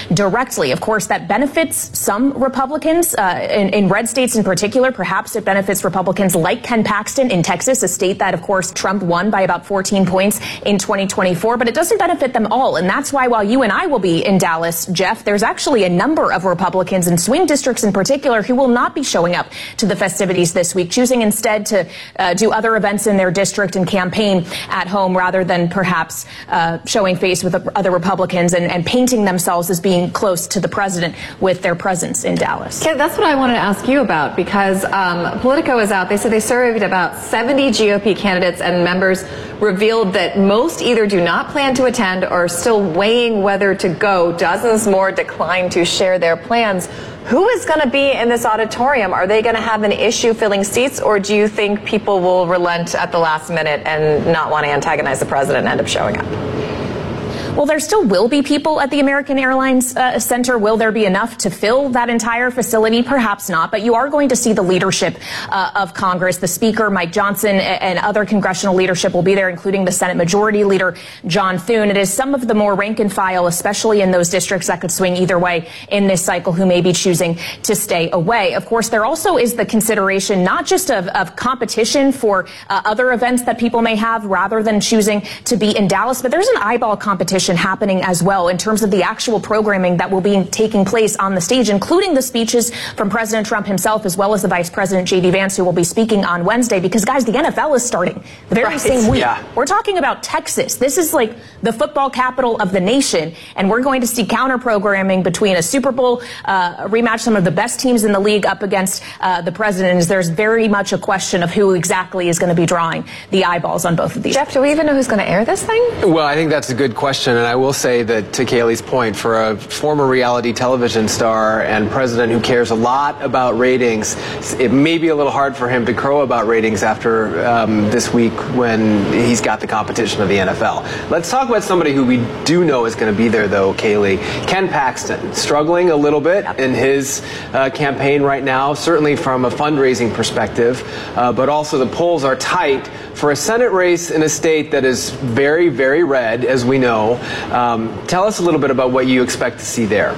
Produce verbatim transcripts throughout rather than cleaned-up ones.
directly. Of course, that benefits some Republicans uh, in, in red states in particular. Perhaps it benefits Republicans like Ken Paxton in Texas, a state that, of course, Trump won by about fourteen points in twenty twenty-four. But it doesn't benefit them all. And that's why while you and I will be in Dallas, Jeff, there's actually a number of Republicans in swing districts in particular who will not be showing up to the festivities this week, choosing instead to uh, do other events in their district and campaign at home rather than perhaps uh, showing face with other Republicans and, and painting themselves as being close to the president with their presence in Dallas. Yeah, that's what I wanted to ask you about, because um, Politico is out. They said they surveyed about seventy G O P candidates, and members revealed that most either do not plan to attend or are still weighing whether to go. Dozens more declined to share their plans. Who is going to be in this auditorium? Are they going to have an issue filling seats, or do you think people will relent at the last minute and not want to antagonize the president and end up showing up? Well, there still will be people at the American Airlines uh, Center. Will there be enough to fill that entire facility? Perhaps not. But you are going to see the leadership uh, of Congress. The Speaker, Mike Johnson, and other congressional leadership will be there, including the Senate Majority Leader, John Thune. It is some of the more rank and file, especially in those districts that could swing either way in this cycle, who may be choosing to stay away. Of course, there also is the consideration not just of, of competition for uh, other events that people may have rather than choosing to be in Dallas, but there's an eyeball competition happening as well in terms of the actual programming that will be taking place on the stage, including the speeches from President Trump himself, as well as the Vice President J D Vance, who will be speaking on Wednesday. Because, guys, the N F L is starting the very right. same week. Yeah. We're talking about Texas. This is like the football capital of the nation, and we're going to see counter programming between a Super Bowl uh, rematch, some of the best teams in the league up against uh, the president. There's very much a question of who exactly is going to be drawing the eyeballs on both of these. Jeff, do we even know who's going to air this thing? Well, I think that's a good question. And I will say that, to Kayleigh's point, for a former reality television star and president who cares a lot about ratings, it may be a little hard for him to crow about ratings after um, this week when he's got the competition of the N F L. Let's talk about somebody who we do know is going to be there, though, Kayleigh. Ken Paxton, struggling a little bit in his uh, campaign right now, certainly from a fundraising perspective, uh, but also the polls are tight for a Senate race in a state that is very, very red, as we know. Um, tell us a little bit about what you expect to see there.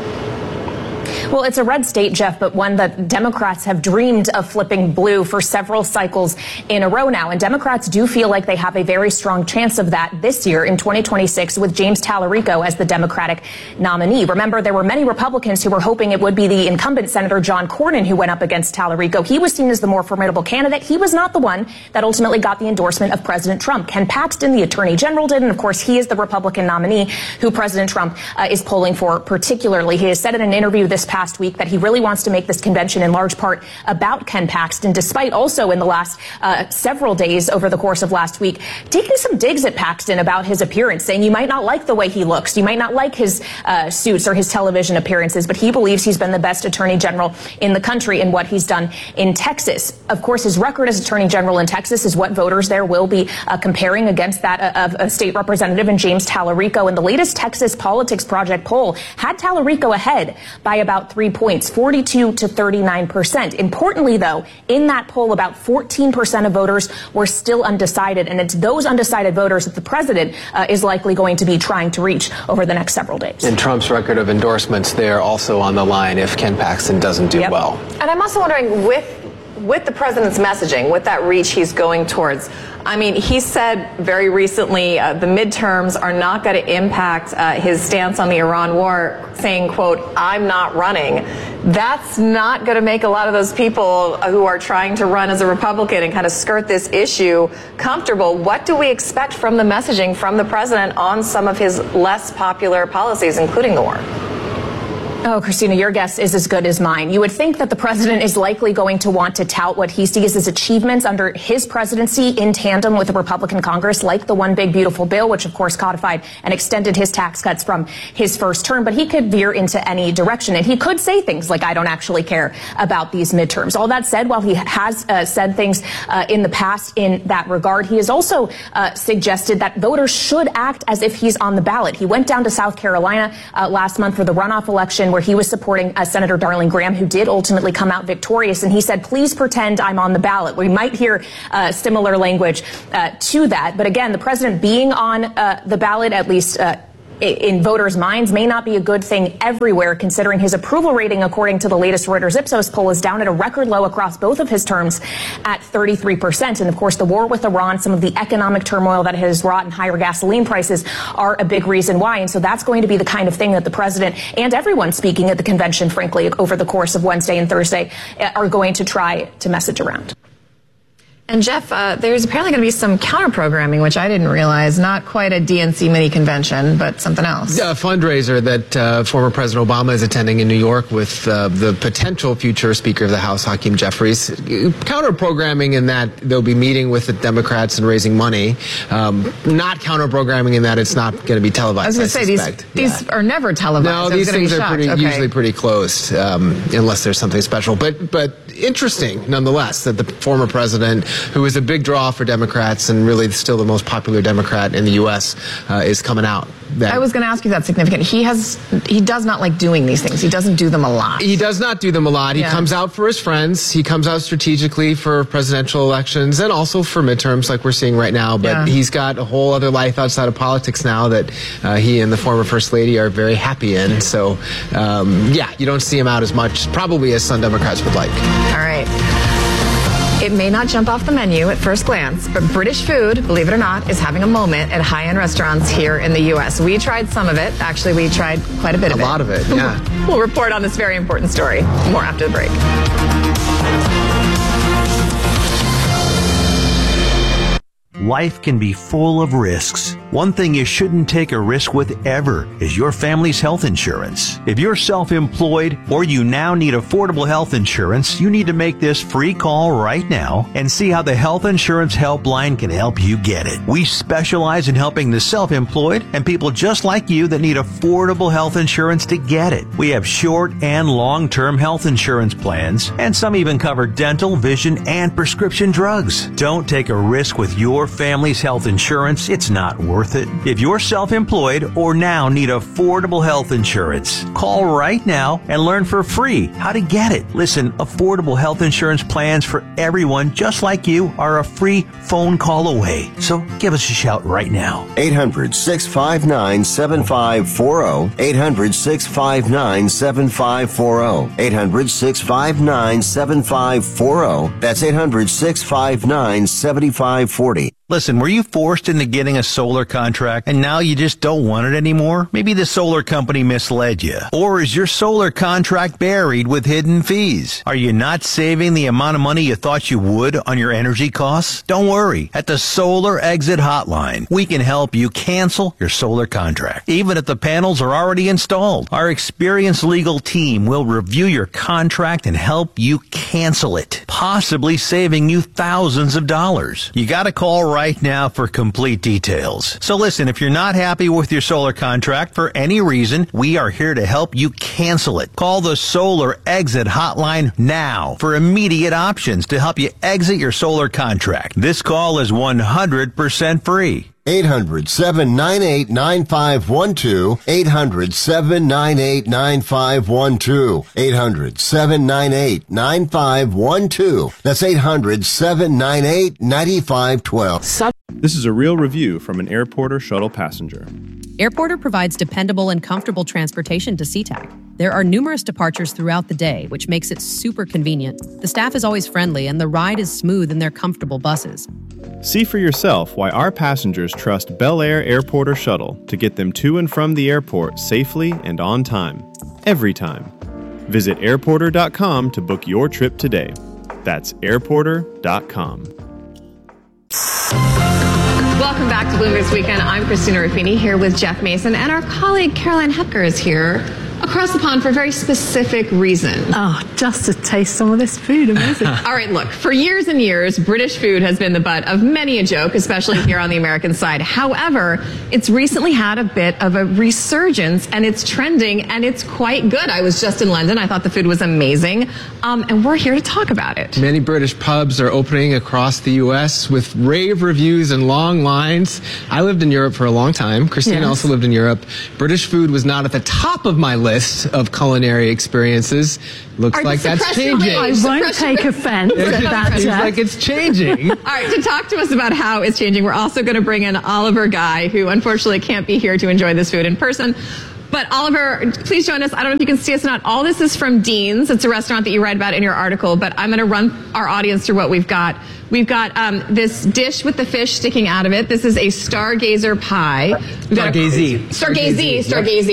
Well, it's a red state, Jeff, but one that Democrats have dreamed of flipping blue for several cycles in a row now. And Democrats do feel like they have a very strong chance of that this year in twenty twenty-six with James Talarico as the Democratic nominee. Remember, there were many Republicans who were hoping it would be the incumbent Senator John Cornyn who went up against Talarico. He was seen as the more formidable candidate. He was not the one that ultimately got the endorsement of President Trump. Ken Paxton, the Attorney General, did. And of course, he is the Republican nominee who President Trump uh, is polling for particularly. He has said in an interview this past past week that he really wants to make this convention in large part about Ken Paxton, despite also in the last uh, several days over the course of last week taking some digs at Paxton about his appearance, saying you might not like the way he looks, you might not like his uh, suits or his television appearances, but he believes he's been the best attorney general in the country in what he's done in Texas. Of course, his record as attorney general in Texas is what voters there will be uh, comparing against that of a state representative in James Talarico. And the latest Texas Politics Project poll had Talarico ahead by about three points, forty-two to thirty-nine percent. Importantly, though, in that poll, about fourteen percent of voters were still undecided. And it's those undecided voters that the president uh, is likely going to be trying to reach over the next several days. And Trump's record of endorsements there also on the line if Ken Paxton doesn't do yep. well. And I'm also wondering, with with the president's messaging, with that reach he's going towards, I mean, he said very recently uh, the midterms are not going to impact uh, his stance on the Iran war, saying, quote, I'm not running. That's not going to make a lot of those people who are trying to run as a Republican and kind of skirt this issue comfortable. What do we expect from the messaging from the president on some of his less popular policies, including the war? Oh, Christina, your guess is as good as mine. You would think that the president is likely going to want to tout what he sees as achievements under his presidency in tandem with the Republican Congress, like the One Big Beautiful Bill, which, of course, codified and extended his tax cuts from his first term. But he could veer into any direction, and he could say things like, I don't actually care about these midterms. All that said, while he has uh, said things uh, in the past in that regard, he has also uh, suggested that voters should act as if he's on the ballot. He went down to South Carolina uh, last month for the runoff election, where he was supporting uh, Senator Darling Graham, who did ultimately come out victorious. And he said, please pretend I'm on the ballot. We might hear uh, similar language uh, to that. But again, the president being on uh, the ballot, at least uh, in voters' minds may not be a good thing everywhere, considering his approval rating, according to the latest Reuters Ipsos poll, is down at a record low across both of his terms at thirty-three percent. And of course, the war with Iran, some of the economic turmoil that has wrought in higher gasoline prices are a big reason why. And so that's going to be the kind of thing that the president and everyone speaking at the convention, frankly, over the course of Wednesday and Thursday are going to try to message around. And Jeff, uh, there's apparently going to be some counter-programming, which I didn't realize. Not quite a D N C mini-convention, but something else. A fundraiser that uh, former President Obama is attending in New York with uh, the potential future Speaker of the House, Hakeem Jeffries. Counter-programming in that they'll be meeting with the Democrats and raising money. Um, not counter-programming in that it's not going to be televised. I was going to say, these, these yeah. are never televised. No, these things are pretty, okay. usually pretty closed, um, unless there's something special. But, but interesting, nonetheless, that the former president, who is a big draw for Democrats and really still the most popular Democrat in the U S, uh, is coming out. That I was going to ask you that's significant. He has, he does not like doing these things. He doesn't do them a lot. He does not do them a lot. He yeah. comes out for his friends. He comes out strategically for presidential elections and also for midterms like we're seeing right now. But yeah. he's got a whole other life outside of politics now that uh, he and the former First Lady are very happy in. So, um, yeah, you don't see him out as much, probably as some Democrats would like. All right. It may not jump off the menu at first glance, but British food, believe it or not, is having a moment at high-end restaurants here in the U S. We tried some of it. Actually, we tried quite a bit of it. A lot of it, yeah. We'll report on this very important story. More after the break. Life can be full of risks. One thing you shouldn't take a risk with ever is your family's health insurance. If you're self-employed or you now need affordable health insurance, you need to make this free call right now and see how the Health Insurance Helpline can help you get it. We specialize in helping the self-employed and people just like you that need affordable health insurance to get it. We have short and long-term health insurance plans, and some even cover dental, vision, and prescription drugs. Don't take a risk with your family's health insurance. It's not worth it. If you're self-employed or now need affordable health insurance, call right now and learn for free how to get it. Listen, affordable health insurance plans for everyone just like you are a free phone call away. So give us a shout right now. eight hundred, six five nine, seven five four zero. eight hundred, six five nine, seven five four zero. eight hundred, six five nine, seven five four zero. That's eight hundred, six five nine, seven five four zero. Listen, were you forced into getting a solar contract and now you just don't want it anymore? Maybe the solar company misled you. Or is your solar contract buried with hidden fees? Are you not saving the amount of money you thought you would on your energy costs? Don't worry. At the Solar Exit Hotline, we can help you cancel your solar contract, even if the panels are already installed. Our experienced legal team will review your contract and help you cancel it, possibly saving you thousands of dollars. You gotta call right right now for complete details. So listen, if you're not happy with your solar contract for any reason, we are here to help you cancel it. Call the Solar Exit Hotline now for immediate options to help you exit your solar contract. This call is one hundred percent free. eight hundred, seven nine eight, nine five one two. eight hundred, seven nine eight, nine five one two. eight hundred, seven nine eight, nine five one two. That's eight hundred, seven nine eight, nine five one two. This is a real review from an Airporter shuttle passenger. Airporter provides dependable and comfortable transportation to SeaTac. There are numerous departures throughout the day, which makes it super convenient. The staff is always friendly, and the ride is smooth in their comfortable buses. See for yourself why our passengers trust Bel Air Airporter Shuttle to get them to and from the airport safely and on time, every time. Visit airporter dot com to book your trip today. That's airporter dot com. Welcome back to Bloomberg's Weekend. I'm Christina Ruffini here with Jeff Mason, and our colleague Caroline Hepker is here across the pond for a very specific reason. Oh, just to taste some of this food. Amazing. All right, look, for years and years, British food has been the butt of many a joke, especially here on the American side. However, it's recently had a bit of a resurgence, and it's trending, and it's quite good. I was just in London. I thought the food was amazing, um, and we're here to talk about it. Many British pubs are opening across the U S with rave reviews and long lines. I lived in Europe for a long time. Christina yes. also lived in Europe. British food was not at the top of my list. list of culinary experiences. Looks All right, like to that's suppress your changing. rage. I won't take offense at that, Seems Jeff. like it's changing. All right, to talk to us about how it's changing, we're also going to bring in Oliver Guy, who unfortunately can't be here to enjoy this food in person. But Oliver, please join us. I don't know if you can see us or not. All this is from Dean's. It's a restaurant that you write about in your article, but I'm going to run our audience through what we've got. We've got um, this dish with the fish sticking out of it. This is a Stargazer pie. We've got a- Stargazy. Stargazy. Stargazy.